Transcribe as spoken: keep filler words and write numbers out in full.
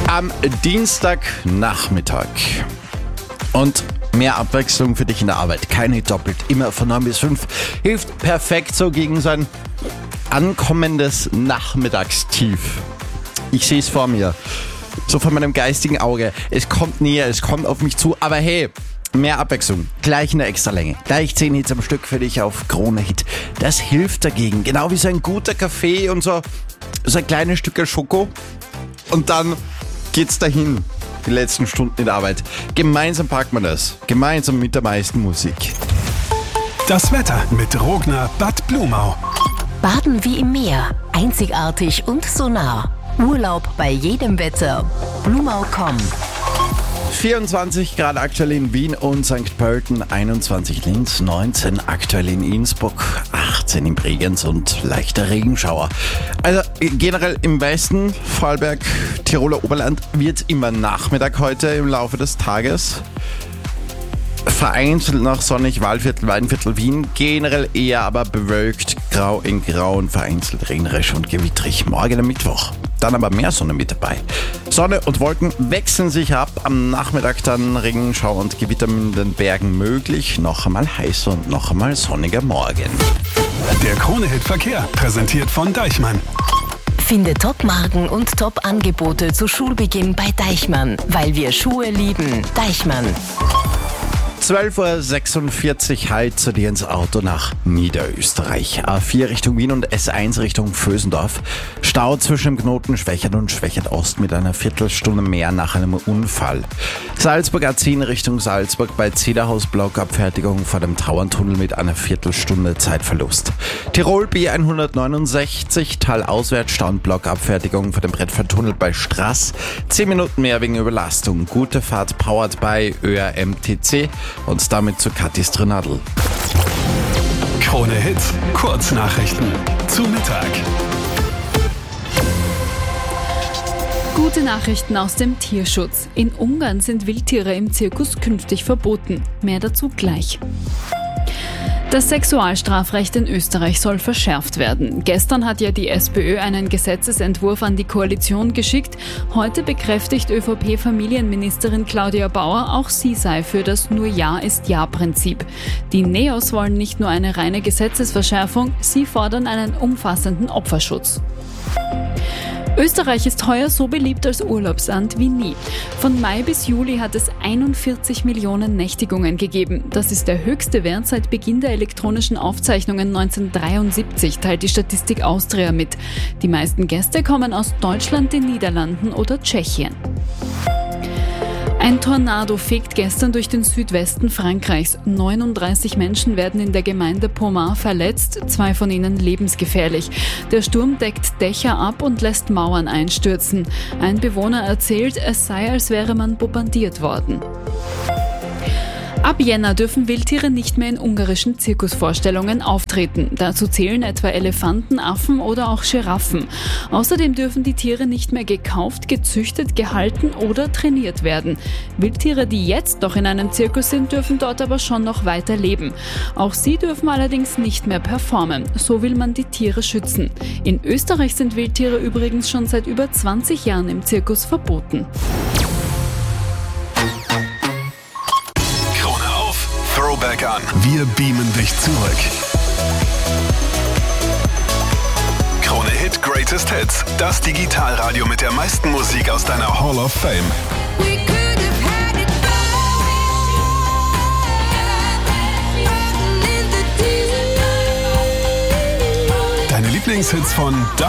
am Dienstagnachmittag. Und mehr Abwechslung für dich in der Arbeit. Keine doppelt, immer von neun bis fünf. Hilft perfekt so gegen sein ankommendes Nachmittagstief. Ich sehe es vor mir. So vor meinem geistigen Auge. Es kommt näher, es kommt auf mich zu. Aber hey, mehr Abwechslung. Gleich in der Extralänge. Gleich zehn Hits am Stück für dich auf Krone Hit. Das hilft dagegen. Genau wie so ein guter Kaffee und so, so ein kleines Stück Schoko. Und dann geht's dahin. Die letzten Stunden in der Arbeit. Gemeinsam packt man das. Gemeinsam mit der meisten Musik. Das Wetter mit Rogner Bad Blumau. Baden wie im Meer. Einzigartig und so nah. Urlaub bei jedem Wetter. Blumau punkt com. vierundzwanzig Grad aktuell in Wien und Sankt Pölten, einundzwanzig Linz, neunzehn aktuell in Innsbruck, achtzehn in Bregenz und leichter Regenschauer. Also generell im Westen, Vorarlberg, Tiroler Oberland, wird immer Nachmittag heute im Laufe des Tages. Vereinzelt noch sonnig, Waldviertel, Weinviertel, Wien. Generell eher aber bewölkt, grau in grau und vereinzelt regnerisch und gewitterig. Morgen am Mittwoch. Dann aber mehr Sonne mit dabei. Sonne und Wolken wechseln sich ab. Am Nachmittag dann Regenschau und Gewitter in den Bergen möglich. Noch einmal heißer und noch einmal sonniger Morgen. Der Krone-Hit Verkehr, präsentiert von Deichmann. Finde Top-Marken und Top-Angebote zu Schulbeginn bei Deichmann. Weil wir Schuhe lieben. Deichmann. zwölf Uhr sechsundvierzig heute zu dir ins Auto nach Niederösterreich. A vier Richtung Wien und S eins Richtung Vösendorf. Stau zwischen dem Knoten Schwächert und Schwächert Ost mit einer Viertelstunde mehr nach einem Unfall. Salzburg A zehn Richtung Salzburg bei Zederhaus Blockabfertigung vor dem Tauerntunnel mit einer Viertelstunde Zeitverlust. Tirol B hundertneunundsechzig talauswärts Stau und Blockabfertigung vor dem Brettferntunnel bei Straß. zehn Minuten mehr wegen Überlastung. Gute Fahrt powered by Ö R M T C. Und damit zu Kathis Trinadl. Krone Hit, Kurznachrichten zu Mittag. Gute Nachrichten aus dem Tierschutz. In Ungarn sind Wildtiere im Zirkus künftig verboten. Mehr dazu gleich. Das Sexualstrafrecht in Österreich soll verschärft werden. Gestern hat ja die SPÖ einen Gesetzesentwurf an die Koalition geschickt. Heute bekräftigt ÖVP-Familienministerin Claudia Bauer, auch sie sei für das Nur Ja ist Ja-Prinzip. Die Neos wollen nicht nur eine reine Gesetzesverschärfung, sie fordern einen umfassenden Opferschutz. Österreich ist heuer so beliebt als Urlaubsland wie nie. Von Mai bis Juli hat es einundvierzig Millionen Nächtigungen gegeben. Das ist der höchste Wert seit Beginn der elektronischen Aufzeichnungen neunzehnhundertdreiundsiebzig, teilt die Statistik Austria mit. Die meisten Gäste kommen aus Deutschland, den Niederlanden oder Tschechien. Ein Tornado fegt gestern durch den Südwesten Frankreichs. neununddreißig Menschen werden in der Gemeinde Pommard verletzt, zwei von ihnen lebensgefährlich. Der Sturm deckt Dächer ab und lässt Mauern einstürzen. Ein Bewohner erzählt, es sei, als wäre man bombardiert worden. Ab Jänner dürfen Wildtiere nicht mehr in ungarischen Zirkusvorstellungen auftreten. Dazu zählen etwa Elefanten, Affen oder auch Giraffen. Außerdem dürfen die Tiere nicht mehr gekauft, gezüchtet, gehalten oder trainiert werden. Wildtiere, die jetzt noch in einem Zirkus sind, dürfen dort aber schon noch weiter leben. Auch sie dürfen allerdings nicht mehr performen. So will man die Tiere schützen. In Österreich sind Wildtiere übrigens schon seit über zwanzig Jahren im Zirkus verboten. Throwback an. Wir beamen dich zurück. Krone Hit Greatest Hits. Das Digitalradio mit der meisten Musik aus deiner Hall of Fame. Deine Lieblingshits von da